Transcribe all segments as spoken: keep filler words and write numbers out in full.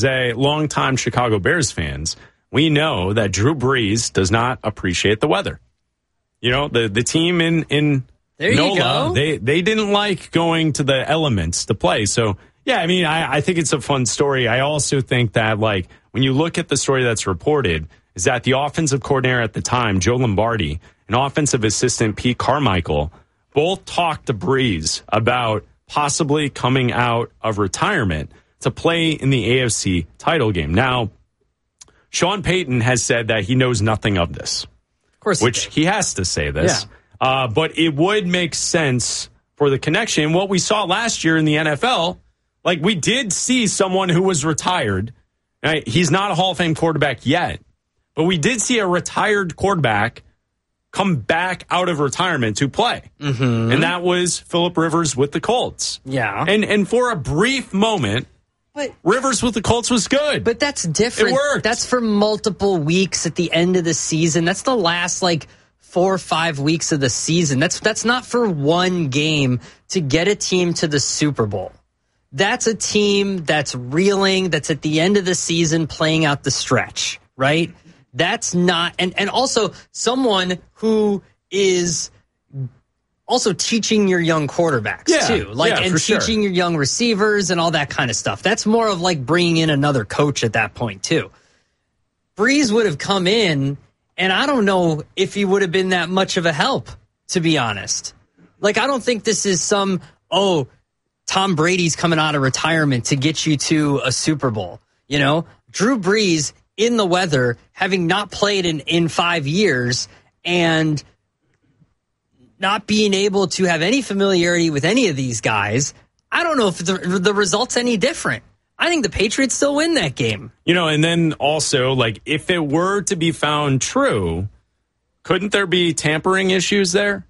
as a longtime Chicago Bears fans, we know that Drew Brees does not appreciate the weather. You know, the, the team in, in there NOLA, you go. they they didn't like going to the elements to play. So, yeah, I mean, I, I think it's a fun story. I also think that, like, when you look at the story that's reported, is that the offensive coordinator at the time, Joe Lombardi, and offensive assistant Pete Carmichael, both talked to Brees about possibly coming out of retirement to play in the A F C title game. Now, Sean Payton has said that he knows nothing of this. Of course. Which he has to say this. Yeah. Uh, but it would make sense for the connection. What we saw last year in the N F L, like we did see someone who was retired. Right? He's not a Hall of Fame quarterback yet, but we did see a retired quarterback come back out of retirement to play. Mm-hmm. And that was Phillip Rivers with the Colts. Yeah. And and for a brief moment, but, Rivers with the Colts was good. But that's different. It worked. That's for multiple weeks at the end of the season. That's the last, like, four or five weeks of the season. That's that's not for one game to get a team to the Super Bowl. That's a team that's reeling, that's at the end of the season playing out the stretch, right? That's not, and, and also someone who is also teaching your young quarterbacks, yeah, too. Like, yeah, and teaching sure. your young receivers and all that kind of stuff. That's more of like bringing in another coach at that point, too. Brees would have come in, and I don't know if he would have been that much of a help, to be honest. Like, I don't think this is some, oh, Tom Brady's coming out of retirement to get you to a Super Bowl. You know, Drew Brees in the weather, having not played in, in five years and not being able to have any familiarity with any of these guys. I don't know if the, the result's any different. I think the Patriots still win that game. You know, and then also, like, if it were to be found true, couldn't there be tampering issues there?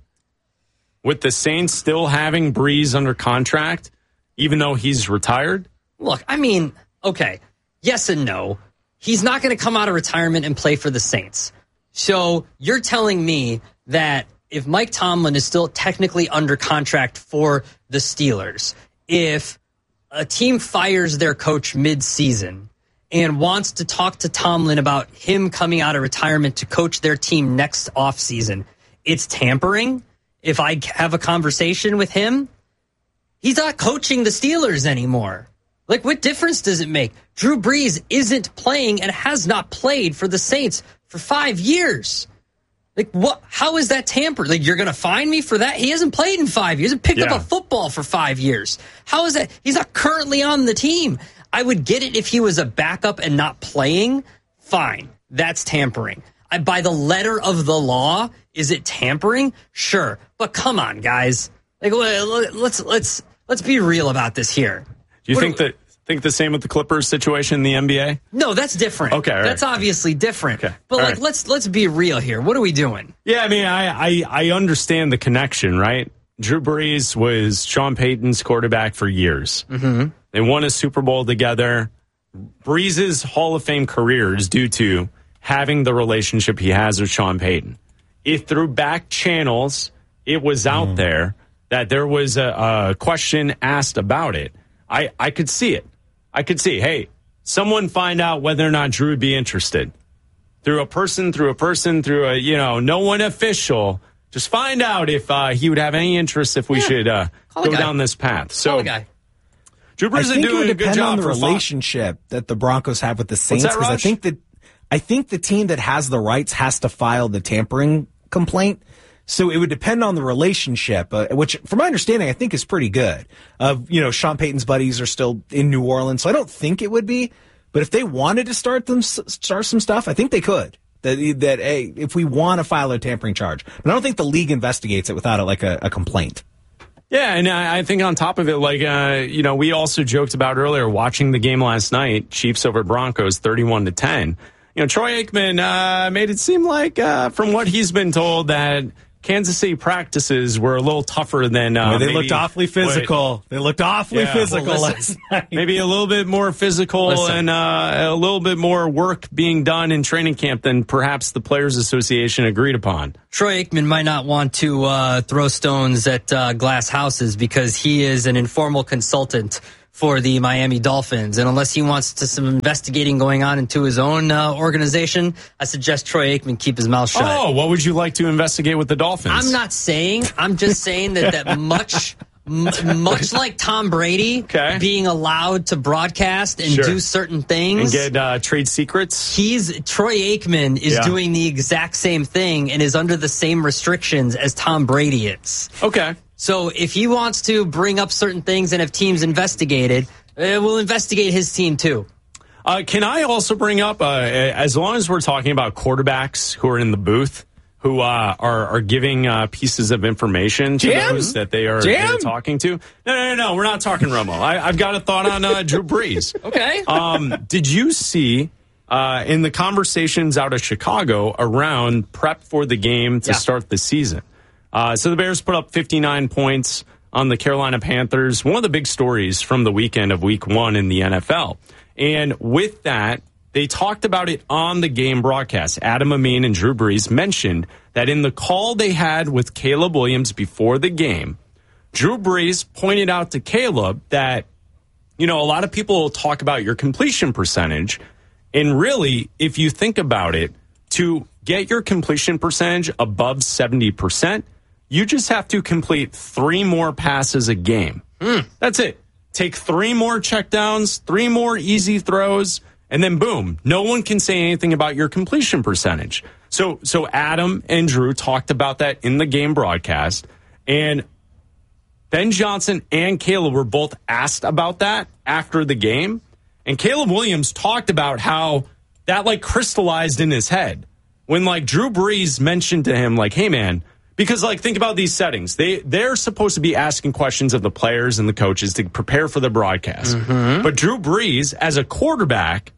With the Saints still having Brees under contract, even though he's retired? Look, I mean, okay, yes and no. He's not going to come out of retirement and play for the Saints. So you're telling me that if Mike Tomlin is still technically under contract for the Steelers, if a team fires their coach mid-season and wants to talk to Tomlin about him coming out of retirement to coach their team next offseason, it's tampering? If I have a conversation with him, he's not coaching the Steelers anymore. Like, what difference does it make? Drew Brees isn't playing and has not played for the Saints for five years. Like, what? How is that tampered? Like, you're going to fine me for that? He hasn't played in five years. He hasn't picked yeah. up a football for five years. How is that? He's not currently on the team. I would get it if he was a backup and not playing. Fine. That's tampering. I, by the letter of the law, is it tampering? Sure. But come on, guys. Like, let's let's let's be real about this here. Do you what think do, that think the same with the Clippers situation in the N B A? No, that's different. Okay, all that's right. obviously different. Okay. But all like, right. let's let's be real here. What are we doing? Yeah, I mean, I, I I understand the connection, right? Drew Brees was Sean Payton's quarterback for years. Mm-hmm. They won a Super Bowl together. Brees' Hall of Fame career is due to having the relationship he has with Sean Payton. If through back channels it was out mm. there that there was a, a question asked about it, I, I could see it. I could see, hey, someone find out whether or not Drew would be interested. Through a person, through a person, through a, you know, no one official. Just find out if uh, he would have any interest if we yeah. should uh, go down this path. So, Call a guy. Drew Brees is doing a good job on the for relationship fun. that the Broncos have with the Saints. Because I think that I think the team that has the rights has to file the tampering complaint. So it would depend on the relationship, uh, which, from my understanding, I think is pretty good. Uh, you know, Sean Payton's buddies are still in New Orleans, so I don't think it would be. But if they wanted to start them start some stuff, I think they could. That that hey, if we want to file a tampering charge, but I don't think the league investigates it without a, like a, a complaint. Yeah, and I, I think on top of it, like uh, you know, we also joked about earlier watching the game last night, Chiefs over Broncos, thirty-one to ten. You know, Troy Aikman uh, made it seem like, uh, from what he's been told, that Kansas City practices were a little tougher than uh, well, they maybe, looked awfully physical. What, they looked awfully yeah, physical well, last night. Maybe a little bit more physical listen. and uh, a little bit more work being done in training camp than perhaps the Players Association agreed upon. Troy Aikman might not want to uh, throw stones at uh, glass houses because he is an informal consultant for the Miami Dolphins. And unless he wants to some investigating going on into his own uh, organization, I suggest Troy Aikman keep his mouth shut. Oh, what would you like to investigate with the Dolphins? I'm not saying. I'm just saying that, that much... M- much like Tom Brady okay. being allowed to broadcast and sure. do certain things and get uh, trade secrets, he's Troy Aikman is yeah. doing the exact same thing and is under the same restrictions as Tom Brady is. Okay. So if he wants to bring up certain things and have teams investigated, uh, we'll investigate his team too. Uh, can I also bring up, uh, as long as we're talking about quarterbacks who are in the booth, who uh, are are giving uh, pieces of information to Jam? those that they are they're talking to. No, no, no, no, we're not talking Romo. I, I've got a thought on uh, Drew Brees. Okay. Um, did you see uh, in the conversations out of Chicago around prep for the game to yeah. start the season? Uh, so the Bears put up fifty-nine points on the Carolina Panthers. One of the big stories from the weekend of week one in the N F L. And with that, they talked about it on the game broadcast. Adam Amin and Drew Brees mentioned that in the call they had with Caleb Williams before the game, Drew Brees pointed out to Caleb that, you know, a lot of people will talk about your completion percentage. And really, if you think about it, to get your completion percentage above seventy percent, you just have to complete three more passes a game. Mm. That's it. Take three more checkdowns, three more easy throws, and then boom, no one can say anything about your completion percentage. So so Adam and Drew talked about that in the game broadcast. And Ben Johnson and Caleb were both asked about that after the game. And Caleb Williams talked about how that like crystallized in his head. When like Drew Brees mentioned to him, like, hey man, because like think about these settings. They they're supposed to be asking questions of the players and the coaches to prepare for the broadcast. Mm-hmm. But Drew Brees, as a quarterback,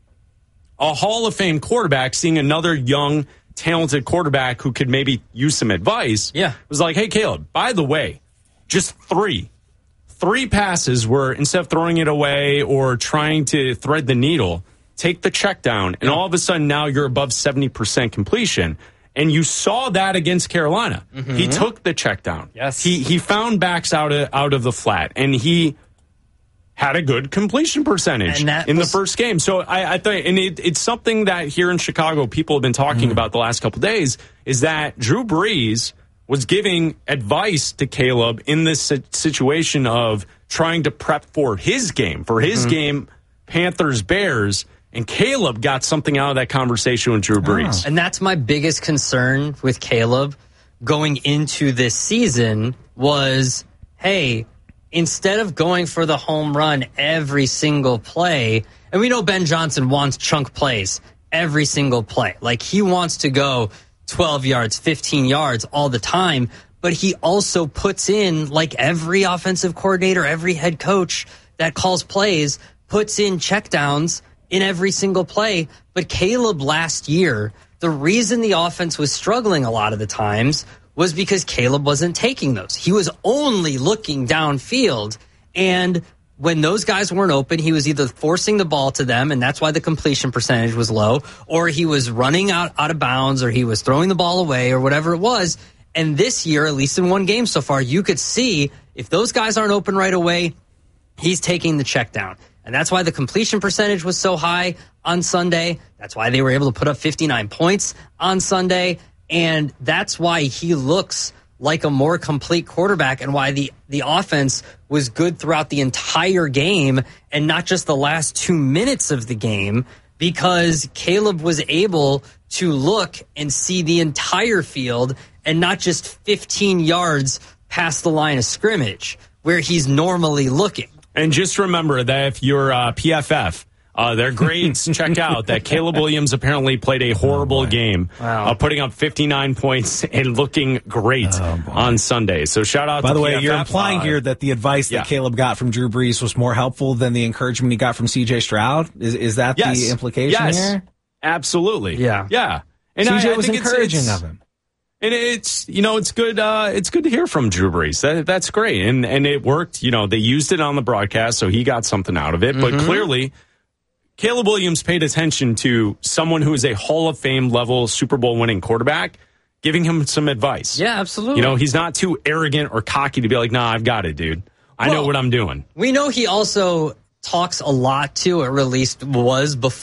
a Hall of Fame quarterback, seeing another young, talented quarterback who could maybe use some advice, yeah. was like, hey, Caleb, by the way, just three. Three passes where instead of throwing it away or trying to thread the needle, take the check down, and yeah. all of a sudden now you're above seventy percent completion. And you saw that against Carolina. Mm-hmm. He took the check down. Yes. He he found backs out of, out of the flat, and he had a good completion percentage in was, the first game. So I, I think, and it, it's something that here in Chicago people have been talking mm. about the last couple of days, is that Drew Brees was giving advice to Caleb in this situation of trying to prep for his game, for his mm-hmm. game, Panthers-Bears, and Caleb got something out of that conversation with Drew Brees. Oh. And that's my biggest concern with Caleb going into this season was, hey, instead of going for the home run every single play, and we know Ben Johnson wants chunk plays every single play. Like, he wants to go twelve yards, fifteen yards all the time, but he also puts in, like every offensive coordinator, every head coach that calls plays, puts in checkdowns in every single play. But Caleb last year, the reason the offense was struggling a lot of the times was because Caleb wasn't taking those. He was only looking downfield, and when those guys weren't open, he was either forcing the ball to them, and that's why the completion percentage was low, or he was running out, out of bounds, or he was throwing the ball away, or whatever it was. And this year, at least in one game so far, you could see if those guys aren't open right away, he's taking the check down. And that's why the completion percentage was so high on Sunday. That's why they were able to put up fifty-nine points on Sunday. And that's why he looks like a more complete quarterback, and why the, the offense was good throughout the entire game and not just the last two minutes of the game, because Caleb was able to look and see the entire field and not just fifteen yards past the line of scrimmage where he's normally looking. And just remember that if you're uh, P F F, uh, their grades check out that Caleb Williams apparently played a horrible oh game, wow. uh, putting up fifty-nine points and looking great oh on Sunday. So shout out By to the P way, F F. you're implying uh, here that the advice that yeah. Caleb got from Drew Brees was more helpful than the encouragement he got from C J Stroud? Is is that yes. the implication yes. here? Absolutely. Yeah. Yeah. And C J I, I was think encouraging it's, it's, of him. And it's, you know, it's good. Uh, it's good to hear from Drew Brees. That, that's great. And, and it worked. You know, they used it on the broadcast, so he got something out of it. Mm-hmm. But clearly, Caleb Williams paid attention to someone who is a Hall of Fame level Super Bowl winning quarterback, giving him some advice. Yeah, absolutely. You know, he's not too arrogant or cocky to be like, nah, I've got it, dude. I well, know what I'm doing. We know he also talks a lot to, or at least was before.